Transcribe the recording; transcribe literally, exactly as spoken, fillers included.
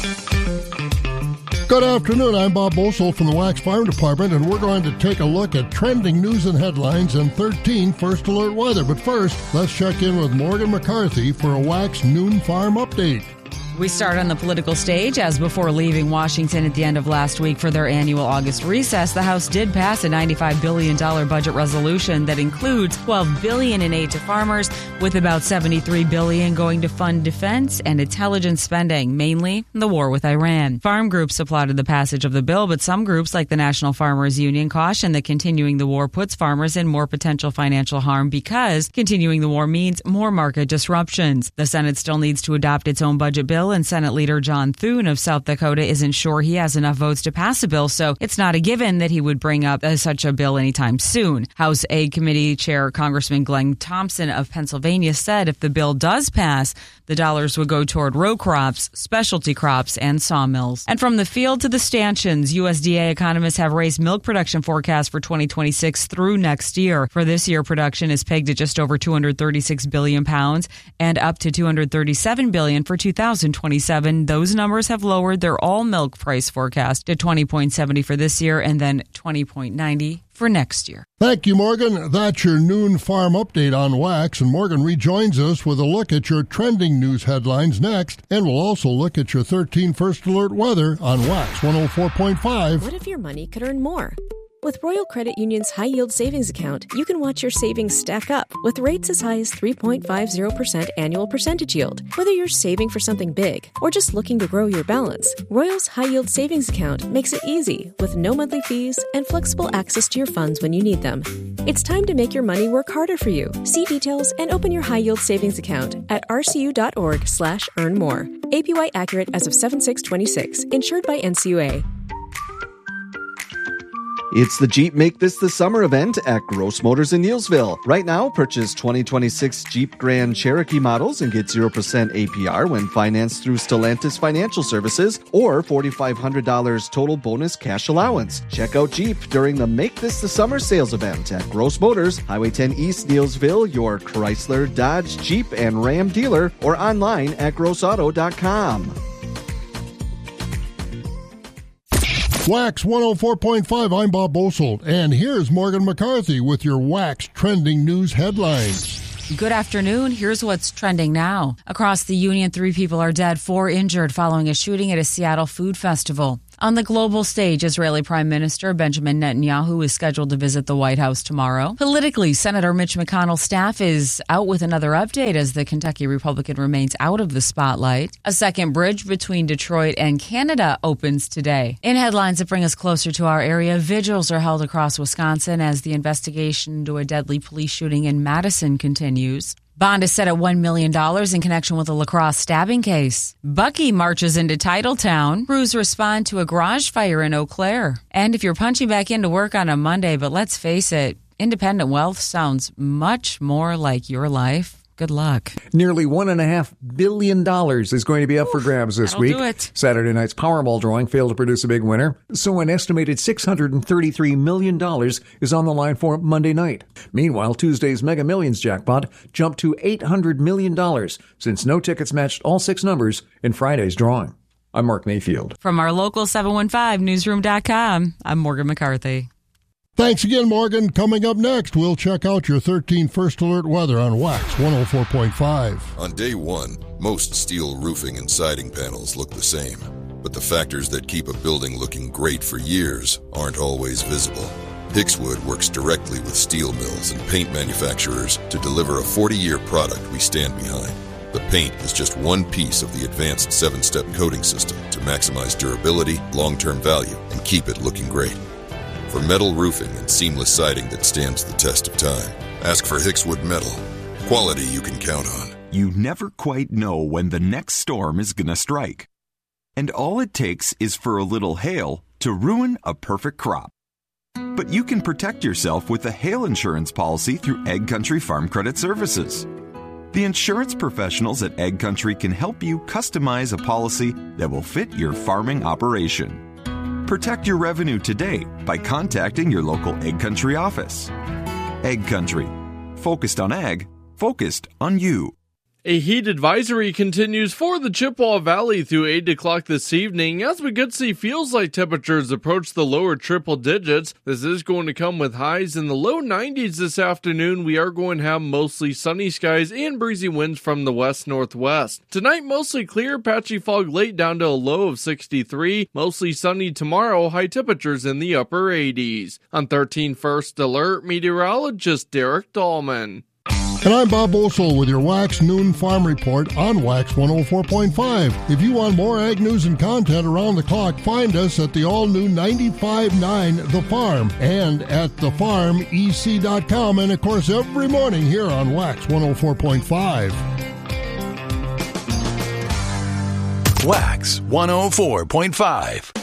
Good afternoon, I'm Bob Bosold from the Wax Farm Department, and we're going to take a look at trending news and headlines and thirteen First Alert weather. But first, let's check in with Morgan McCarthy for a Wax Noon Farm update. We start on the political stage, as before leaving Washington at the end of last week for their annual August recess, the House did pass a ninety-five billion dollars budget resolution that includes twelve billion dollars in aid to farmers, with about seventy-three billion dollars going to fund defense and intelligence spending, mainly the war with Iran. Farm groups applauded the passage of the bill, but some groups, like the National Farmers Union, caution that continuing the war puts farmers in more potential financial harm because continuing the war means more market disruptions. The Senate still needs to adopt its own budget bill, and Senate Leader John Thune of South Dakota isn't sure he has enough votes to pass a bill, so it's not a given that he would bring up uh, such a bill anytime soon. House Ag Committee Chair Congressman Glenn Thompson of Pennsylvania said if the bill does pass, the dollars would go toward row crops, specialty crops, and sawmills. And from the field to the stanchions, U S D A economists have raised milk production forecasts for twenty twenty-six through next year. For this year, production is pegged at just over two hundred thirty-six billion pounds and up to two hundred thirty-seven billion for two thousand twenty-seven. Those numbers have lowered their all milk price forecast to twenty point seven zero for this year and then twenty point nine zero for next year. Thank you, Morgan. That's your noon farm update on Wax, and Morgan rejoins us with a look at your trending news headlines next, and we'll also look at your thirteen First Alert weather on Wax one oh four point five. What if your money could earn more? With Royal Credit Union's high-yield savings account, you can watch your savings stack up with rates as high as three point five zero percent annual percentage yield. Whether you're saving for something big or just looking to grow your balance, Royal's high-yield savings account makes it easy with no monthly fees and flexible access to your funds when you need them. It's time to make your money work harder for you. See details and open your high-yield savings account at rcu.org slash earn more. A P Y accurate as of seven six twenty-six. Insured by N C U A. It's the Jeep Make This the Summer event at Gross Motors in Neillsville. Right now, purchase twenty twenty-six Jeep Grand Cherokee models and get zero percent A P R when financed through Stellantis Financial Services or four thousand five hundred dollars total bonus cash allowance. Check out Jeep during the Make This the Summer sales event at Gross Motors, Highway ten East, Neillsville, your Chrysler, Dodge, Jeep, and Ram dealer, or online at gross auto dot com. Wax one oh four point five, I'm Bob Bosold, and here's Morgan McCarthy with your Wax trending news headlines. Good afternoon. Here's what's trending now. Across the Union, three people are dead, four injured following a shooting at a Seattle food festival. On the global stage, Israeli Prime Minister Benjamin Netanyahu is scheduled to visit the White House tomorrow. Politically, Senator Mitch McConnell's staff is out with another update as the Kentucky Republican remains out of the spotlight. A second bridge between Detroit and Canada opens today. In headlines that bring us closer to our area, vigils are held across Wisconsin as the investigation into a deadly police shooting in Madison continues. Bond is set at one million dollars in connection with a La Crosse stabbing case. Bucky marches into Titletown. Crews respond to a garage fire in Eau Claire. And if you're punching back into work on a Monday, but let's face it, independent wealth sounds much more like your life. Good luck. Nearly one and a half billion dollars is going to be up Oof, for grabs this week. Do it. Saturday night's Powerball drawing failed to produce a big winner, so an estimated six hundred thirty-three million dollars is on the line for Monday night. Meanwhile, Tuesday's Mega Millions jackpot jumped to eight hundred million dollars since no tickets matched all six numbers in Friday's drawing. I'm Mark Mayfield. From our local seven one five newsroom dot com, I'm Morgan McCarthy. Thanks again, Morgan. Coming up next, we'll check out your thirteen First Alert weather on Wax one oh four point five. On day one, most steel roofing and siding panels look the same, but the factors that keep a building looking great for years aren't always visible. Hixwood works directly with steel mills and paint manufacturers to deliver a forty-year product we stand behind. The paint is just one piece of the advanced seven-step coating system to maximize durability, long-term value, and keep it looking great. For metal roofing and seamless siding that stands the test of time, ask for Hixwood Metal. Quality you can count on. You never quite know when the next storm is going to strike. And all it takes is for a little hail to ruin a perfect crop. But you can protect yourself with a hail insurance policy through Egg Country Farm Credit Services. The insurance professionals at Egg Country can help you customize a policy that will fit your farming operation. Protect your revenue today by contacting your local Egg Country office. Egg Country. Focused on ag, focused on you. A heat advisory continues for the Chippewa Valley through eight o'clock this evening as we could see feels like temperatures approach the lower triple digits. This is going to come with highs in the low nineties this afternoon. We are going to have mostly sunny skies and breezy winds from the west-northwest. Tonight, mostly clear, patchy fog late down to a low of sixty-three. Mostly sunny tomorrow, high temperatures in the upper eighties. On thirteen First Alert, meteorologist Derek Dahlman. And I'm Bob Bosold with your Wax Noon Farm Report on Wax one oh four point five. If you want more ag news and content around the clock, find us at the all-new ninety-five point nine The Farm and at the farm e c dot com, and of course every morning here on Wax one oh four point five. Wax one oh four point five.